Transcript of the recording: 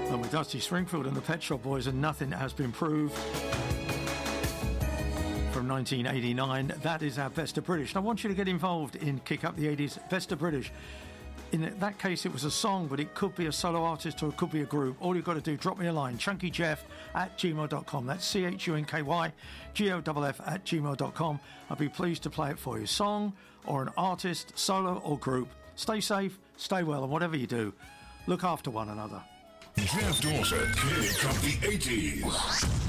And with Dusty Springfield and the Pet Shop Boys and Nothing Has Been Proved from 1989, that is our Best of British. And I want you to get involved in Kick Up the 80s Best of British. In that case, it was a song, but it could be a solo artist or it could be a group. All you've got to do, drop me a line, chunkyjeff@gmail.com. That's CHUNKYGOFF@gmail.com. I'd be pleased to play it for you. Song or an artist, solo or group. Stay safe, stay well, and whatever you do, look after one another. Jeff Dorset, Kick Up the 80s.